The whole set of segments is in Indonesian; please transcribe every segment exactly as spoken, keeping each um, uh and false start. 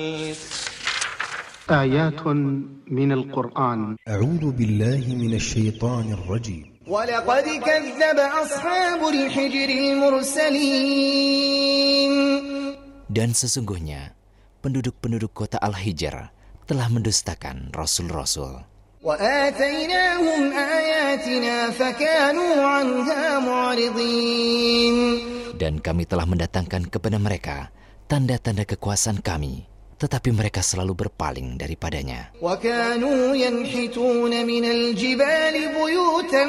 آيات من القرآن. أعوذ بالله من الشيطان الرجيم. ولقد كذب أصحاب الحجر المرسلين. Dan sesungguhnya penduduk-penduduk kota Al-Hijr telah mendustakan rasul-rasul. وآتيناهم آياتنا فكانوا عنها معرضين. Dan kami telah mendatangkan kepada mereka tanda-tanda kekuasaan kami, tetapi mereka selalu berpaling daripadanya. وكانوا ينحتون من الجبال بيوتا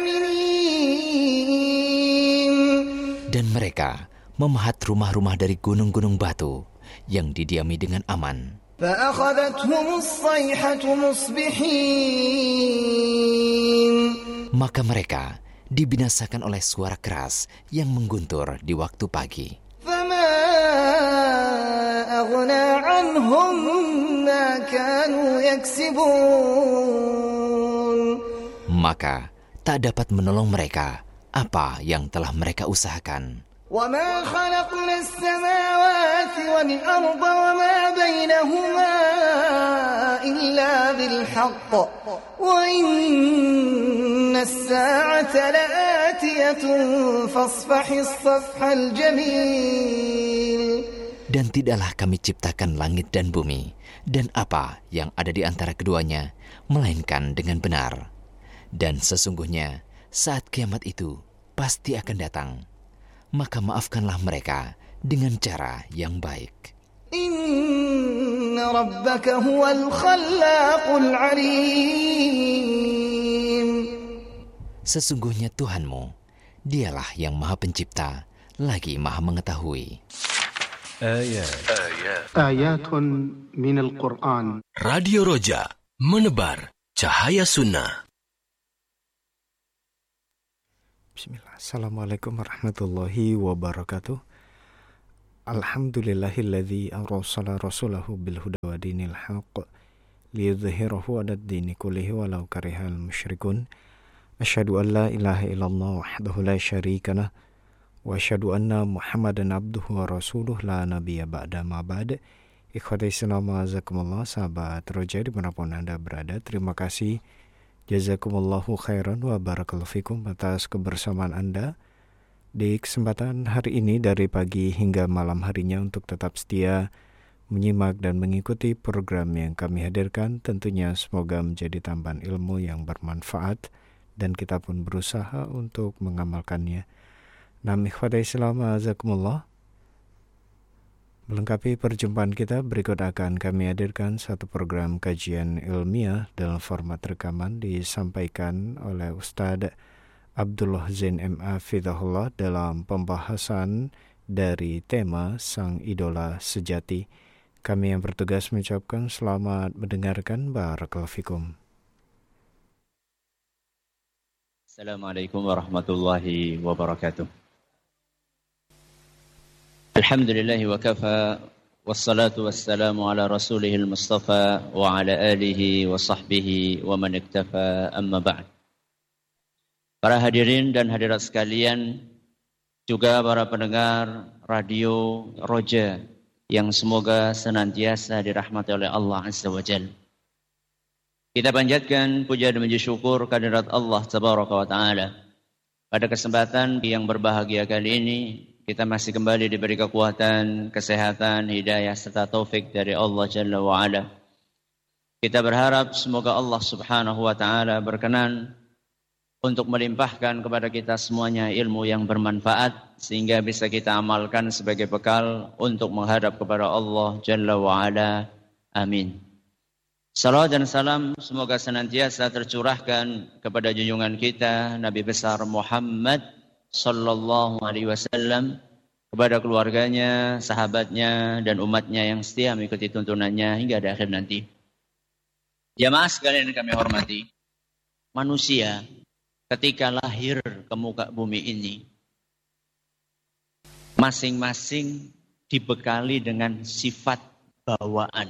آمنين. Dan mereka memahat rumah-rumah dari gunung-gunung batu yang didiami dengan aman. فأخذتهم الصيحة مصبحين. Maka mereka dibinasakan oleh suara keras yang mengguntur di waktu pagi. فما أغنى عنهم ما كانوا يكسبون. Maka tak dapat menolong mereka apa yang telah mereka usahakan. وما خلقنا السماوات والأرض وما بينهما إلا بالحق وإن الساعة لآتية فاصفح الصفح الجميل. Dan tidaklah kami ciptakan langit dan bumi dan apa yang ada di antara keduanya, melainkan dengan benar. Dan sesungguhnya saat kiamat itu pasti akan datang. Maka maafkanlah mereka dengan cara yang baik. Inna rabbaka huwal khallaqul alim. Sesungguhnya Tuhanmu, dialah yang maha pencipta, lagi maha mengetahui. Ayat. Ayatun minal Qur'an. Radio Roja, menebar cahaya sunnah. Bismillah. Assalamualaikum warahmatullahi wabarakatuh. Alhamdulillahilladzi arsala rasulahu bil huda wa dinil haqq liyudhhirahu 'alad dini kullihi walau karihal musyrikun. Asyhadu an la ilaha illallah wahdahu la syarika lah wa asyhadu anna Muhammadan abduhu wa rasuluh la nabiyya ba'da ma ba'd. Ikhwati Islam, azakumullah, sahabat Roja dimanapun Anda berada, terima kasih jazakumullahu khairan wa barakallahu fikum atas kebersamaan Anda di kesempatan hari ini dari pagi hingga malam harinya untuk tetap setia menyimak dan mengikuti program yang kami hadirkan. Tentunya semoga menjadi tambahan ilmu yang bermanfaat dan kita pun berusaha untuk mengamalkannya. Nam ikhwata Islam, azakumullah, melengkapi perjumpaan kita, berikut akan kami hadirkan satu program kajian ilmiah dalam format rekaman disampaikan oleh Ustadz Abdullah Zain M A Fidahullah dalam pembahasan dari tema Sang Idola Sejati. Kami yang bertugas mengucapkan selamat mendengarkan. Barakallahu fikum. Assalamualaikum warahmatullahi wabarakatuh. Alhamdulillahi wa kafa, wassalatu wassalamu ala rasulihil mustafa wa ala alihi wa sahbihi wa man iktafa, amma ba'd. Para hadirin dan hadirat sekalian, juga para pendengar radio Roja yang semoga senantiasa dirahmati oleh Allah Azza wa Jalla. Kita panjatkan puja dan puji syukur kehadirat Allah Tabaraka wa Ta'ala. Pada kesempatan yang berbahagia kali ini, kita masih kembali diberi kekuatan, kesehatan, hidayah, serta taufik dari Allah Jalla wa'ala. Kita berharap semoga Allah Subhanahu wa Ta'ala berkenan untuk melimpahkan kepada kita semuanya ilmu yang bermanfaat, sehingga bisa kita amalkan sebagai bekal untuk menghadap kepada Allah Jalla wa'ala. Amin. Salawat dan salam semoga senantiasa tercurahkan kepada junjungan kita Nabi besar Muhammad Sallallahu alaihi wasallam, kepada keluarganya, sahabatnya, dan umatnya yang setia mengikuti tuntunannya hingga di akhir nanti. Jamaah sekalian yang kami hormati, manusia ketika lahir ke muka bumi ini, masing-masing dibekali dengan sifat bawaan.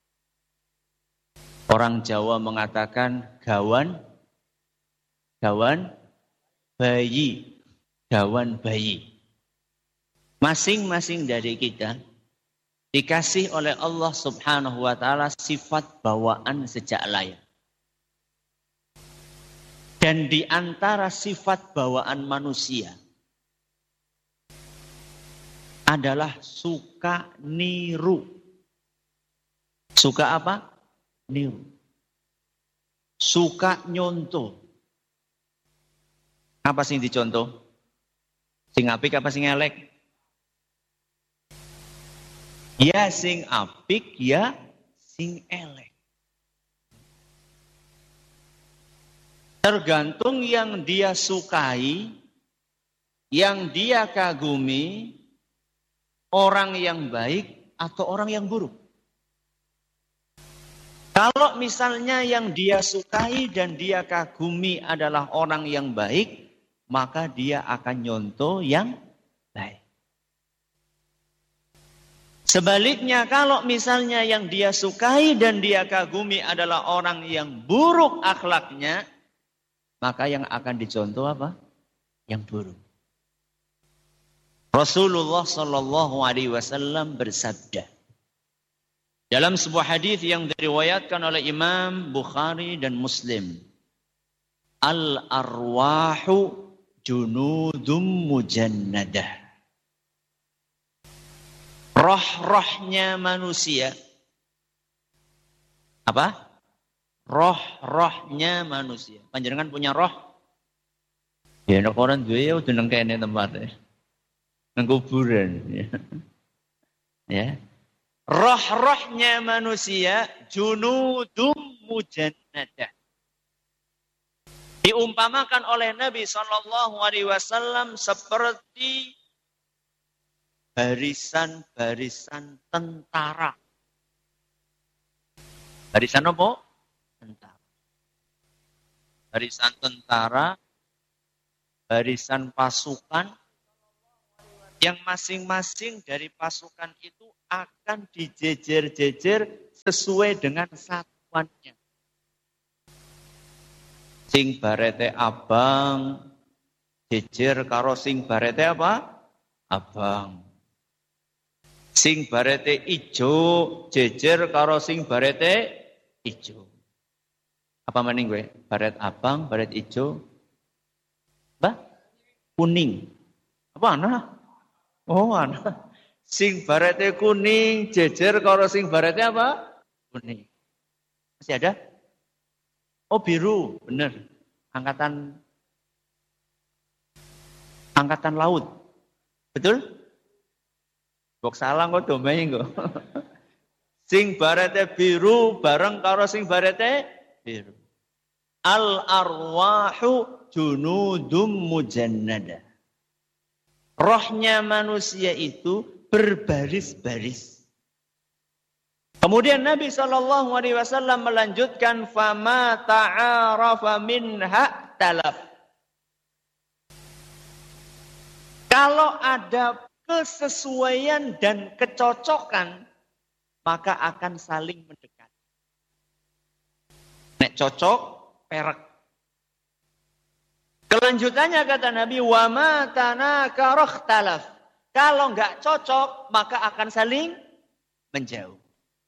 Orang Jawa mengatakan gawan, gawan bayi. Gawan bayi. Masing-masing dari kita dikasih oleh Allah Subhanahu wa taala sifat bawaan sejak lahir. Dan di antara sifat bawaan manusia adalah suka niru. Suka apa? Niru. Suka nyontoh. Apa sing dicontoh? Sing apik apa sing elek? Ya sing apik, ya sing elek. Tergantung yang dia sukai, yang dia kagumi, orang yang baik atau orang yang buruk. Kalau misalnya yang dia sukai dan dia kagumi adalah orang yang baik, maka dia akan nyontoh yang baik. Sebaliknya kalau misalnya yang dia sukai dan dia kagumi adalah orang yang buruk akhlaknya, maka yang akan dicontoh apa? Yang buruk. Rasulullah Shallallahu Alaihi Wasallam bersabda dalam sebuah hadis yang diriwayatkan oleh Imam Bukhari dan Muslim, al-arwahu junudum mujannadah. Roh-rohnya manusia. Apa? Roh-rohnya manusia. Panjenengan punya roh? Ya, nek orang duwe ya udah nang kene tempatnya. Nang kuburan. Ya. Ya. Roh-rohnya manusia junudum mujannadah. Diumpamakan oleh Nabi Shallallahu Alaihi Wasallam seperti barisan-barisan tentara. Barisan apa? Tentara. Barisan tentara, barisan pasukan, yang masing-masing dari pasukan itu akan dijejer-jejer sesuai dengan satuannya. Sing barete abang, jejer karo sing barete apa? Abang. Sing barete ijo, jejer karo sing barete ijo. Apa maning gue? Baret abang, baret ijo. Bah? Kuning. Apa ana? Oh ana. Sing barete kuning, jejer karo sing barete apa? Kuning. Masih ada? Oh biru, bener. Angkatan Angkatan Laut. Betul? Bok salah kok domain kok. Sing barete biru bareng karo sing barete biru. Al arwahu junudum mujannada. Rohnya manusia itu berbaris-baris. Kemudian Nabi shallallahu alaihi wasallam melanjutkan fama ta'arafa minha talaf. Kalau ada kesesuaian dan kecocokan, maka akan saling mendekat. Nek cocok, perak. Kelanjutannya kata Nabi, wa ma tanakara ikhtalaf. Kalau enggak cocok, maka akan saling menjauh.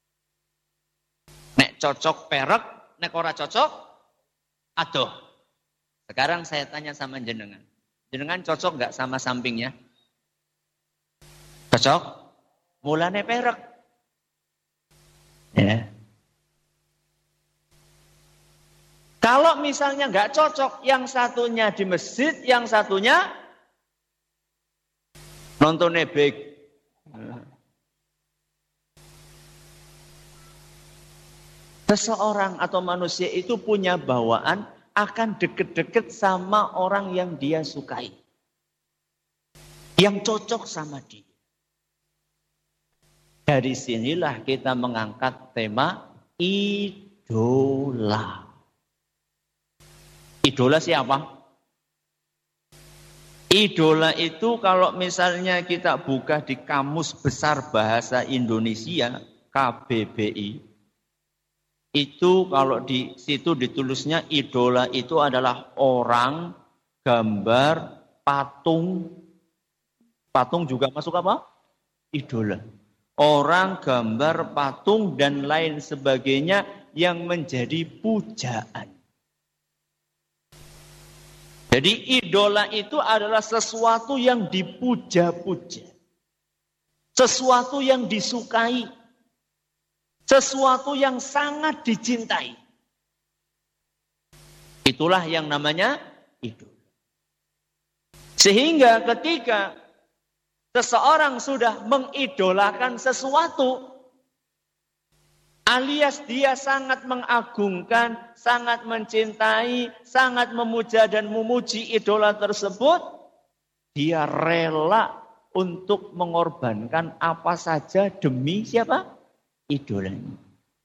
Nek cocok perak, nek ora cocok, aduh. Sekarang saya tanya sama jenengan. Jenengan cocok enggak sama sampingnya? Cocok? Mulane perak. Ya. Kalau misalnya nggak cocok, yang satunya di masjid, yang satunya nonton nebek. Seseorang atau manusia itu punya bawaan akan deket-deket sama orang yang dia sukai. Yang cocok sama dia. Dari sinilah kita mengangkat tema idola. Idola siapa? Idola itu kalau misalnya kita buka di Kamus Besar Bahasa Indonesia, K B B I, itu kalau di situ ditulisnya idola itu adalah orang, gambar, patung. Patung juga masuk apa? Idola. orang, gambar, patung, dan lain sebagainya yang menjadi pujaan. Jadi idola itu adalah sesuatu yang dipuja-puja. Sesuatu yang disukai. Sesuatu yang sangat dicintai. Itulah yang namanya idola. Sehingga ketika seseorang sudah mengidolakan sesuatu, alias dia sangat mengagungkan, sangat mencintai, sangat memuja dan memuji idola tersebut, dia rela untuk mengorbankan apa saja demi siapa? Idolanya.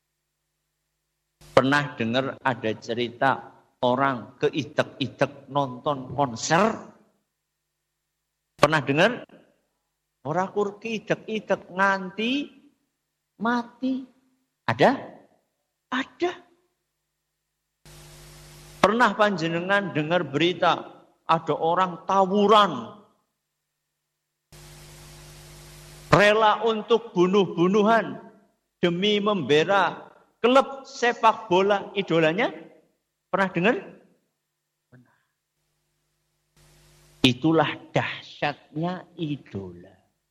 Pernah dengar ada cerita orang keitek-itek nonton konser? Pernah dengar? Orang kur keitek-itek nganti mati. Ada? Ada. Pernah panjenengan dengar berita ada orang tawuran, rela untuk bunuh-bunuhan demi membela klub sepak bola idolanya? Pernah dengar? Pernah. Itulah dahsyatnya idola.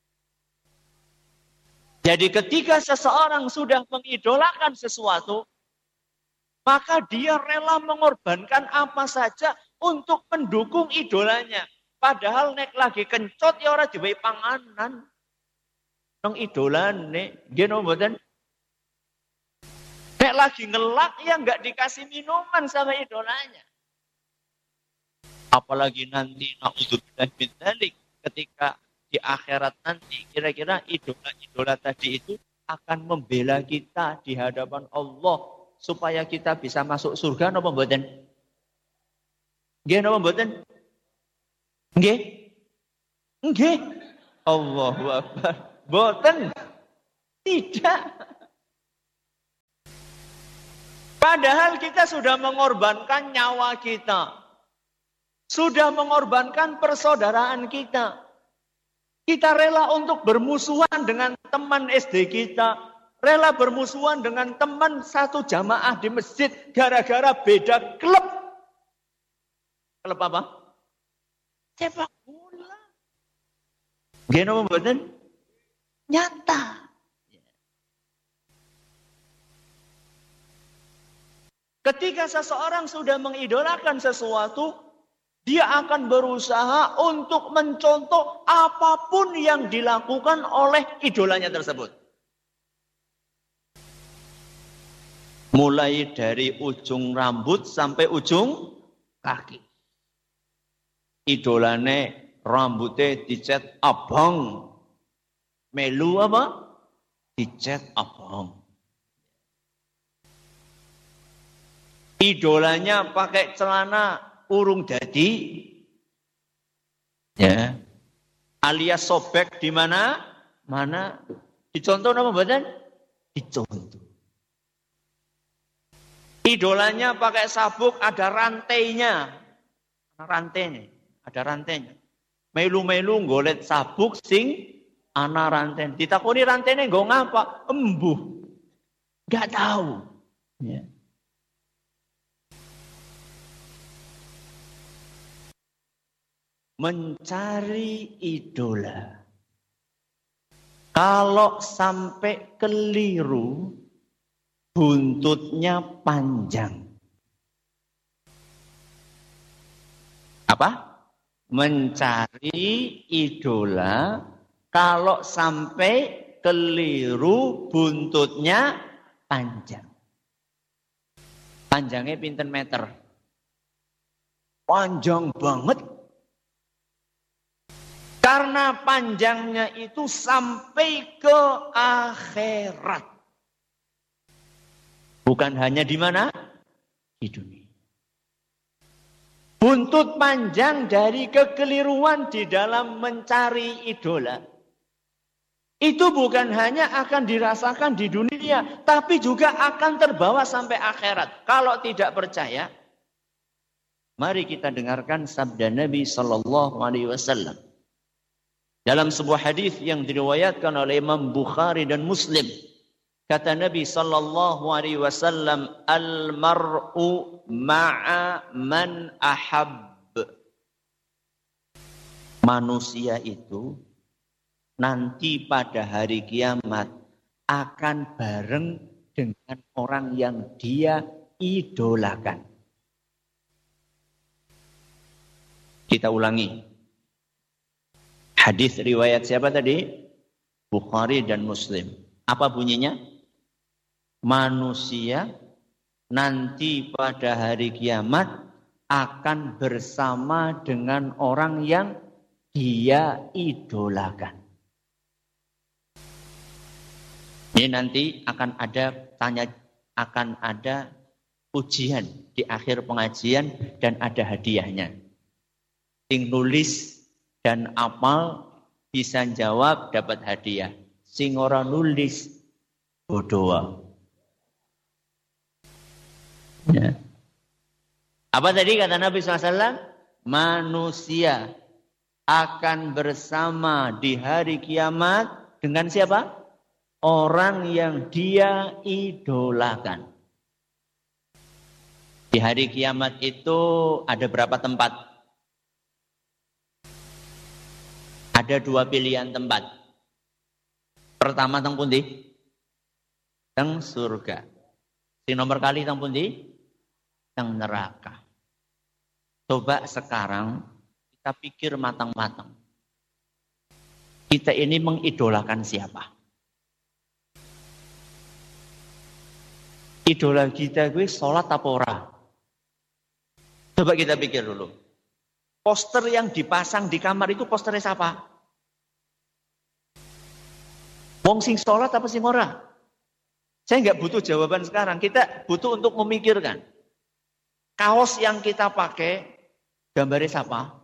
Jadi ketika seseorang sudah mengidolakan sesuatu, maka dia rela mengorbankan apa saja untuk mendukung idolanya. Padahal nek lagi kencot ya ora diwehi panganan. Nang idolane, nggih napa mboten? Nek lagi ngelak ya enggak dikasih minuman sama idolanya. Apalagi nanti naudzubillah min dzalik, ketika di akhirat nanti, kira-kira idola-idola tadi itu akan membela kita di hadapan Allah supaya kita bisa masuk surga napa mboten? Nggih napa mboten? Nggih? Nggih. Allahu Akbar. Mboten. Tidak. Padahal kita sudah mengorbankan nyawa kita. Sudah mengorbankan persaudaraan kita. Kita rela untuk bermusuhan dengan teman S D kita. Rela bermusuhan dengan teman satu jamaah di masjid. Gara-gara beda klub. Klub apa? Sepak bola. Gimana mboten? Nyata. Ketika seseorang sudah mengidolakan sesuatu, dia akan berusaha untuk mencontoh apapun yang dilakukan oleh idolanya tersebut. Mulai dari ujung rambut sampai ujung kaki. Idolane rambutnya dicet abang. Melu apa? Dicet abang. Idolanya pakai celana urung dadi, ya, alias sobek di mana? Mana? Dicontoh apa badan? Dicontoh. Idolanya pakai sabuk ada rantainya, rantainya, ada rantainya. Melu-melu ngolet sabuk sing ana rantai. Ditakoni rantainya nggo ngapa? Embuh, nggak tahu. Ya. Mencari idola. Kalau sampai keliru, buntutnya panjang. Apa? Mencari idola, kalau sampai keliru, buntutnya panjang. Panjangnya pinten meter? Panjang banget. Karena panjangnya itu sampai ke akhirat. Bukan hanya di mana? Di dunia. Buntut panjang dari kekeliruan di dalam mencari idola. Itu bukan hanya akan dirasakan di dunia, tapi juga akan terbawa sampai akhirat. Kalau tidak percaya, mari kita dengarkan sabda Nabi Sallallahu Alaihi Wasallam. Dalam sebuah hadis yang diriwayatkan oleh Imam Bukhari dan Muslim, kata Nabi sallallahu alaihi wasallam, al-mar'u ma'a man ahab. Manusia itu nanti pada hari kiamat akan bareng dengan orang yang dia idolakan. Kita ulangi. Hadis riwayat siapa tadi? Bukhari dan Muslim. Apa bunyinya? Manusia nanti pada hari kiamat akan bersama dengan orang yang dia idolakan. Ini nanti akan ada tanya, akan ada ujian di akhir pengajian dan ada hadiahnya. Sing nulis dan apal bisa jawab dapat hadiah. Sing ora nulis bodoh. Ya. Apa tadi kata Nabi shallallahu alaihi wasallam? Manusia akan bersama di hari kiamat dengan siapa? Orang yang dia idolakan. Di hari kiamat itu ada berapa tempat? Ada dua pilihan tempat. Pertama teng pundi? Teng surga. Sing nomor kali teng pundi? Teng neraka. Coba sekarang kita pikir matang-matang. Kita ini mengidolakan siapa? Idola kita gue sholat apa ora? Coba kita pikir dulu. Poster yang dipasang di kamar itu posternya siapa? Wong sing sholat apa sing ora? Saya nggak butuh jawaban sekarang. Kita butuh untuk memikirkan. Kaos yang kita pakai, gambarnya siapa?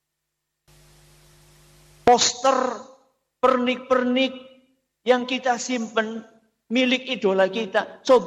Poster pernik-pernik yang kita simpen milik idola kita. Coba